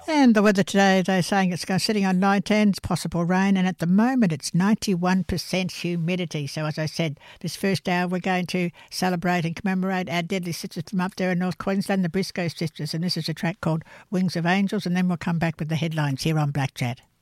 And the weather today, they're saying it's going sitting on 19, it's possible rain, and at the moment it's 91% humidity. So as I said, this first hour we're going to celebrate and commemorate our deadly sisters from up there in North Queensland, the Briscoe sisters, and this is a track called Wings of Angels, and then we'll come back with the headlines here on Black Chat.